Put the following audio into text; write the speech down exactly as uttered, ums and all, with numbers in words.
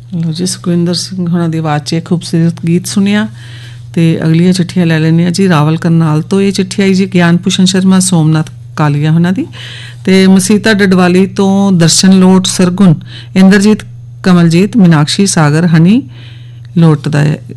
ਲੋ ਜੀ, ਸੁਖਵਿੰਦਰ ਸਿੰਘ ਹੋਣਾ ਦੀ ਆਵਾਜ਼ 'ਚ ਖੂਬਸੂਰਤ ਗੀਤ ਸੁਣਿਆ। ਤੇ ਅਗਲੀਆਂ ਚਿੱਠੀਆਂ ਲੈ ਲੈਂਦੇ ਹਾਂ ਜੀ। ਰਾਵਲ ਕਰਨਾਲ ਤੋਂ ਇਹ ਚਿੱਠੀ ਆਈ ਜੀ ਗਿਆਨ ਭੂਸ਼ਣ ਸ਼ਰਮਾ, ਸੋਮਨਾਥ ਕਾਲੀਆ ਹੋਣਾ ਦੀ, ਤੇ ਮਸੀਤਾ ਡਡਵਾਲੀ ਤੋਂ ਦਰਸ਼ਨ ਲੋਟ, ਸਰਗੁਣ, ਇੰਦਰਜੀਤ, ਕਮਲਜੀਤ, ਮੀਨਾਕਸ਼ੀ, ਸਾਗਰ, ਹਨੀ ਲੋਟ ਦਾ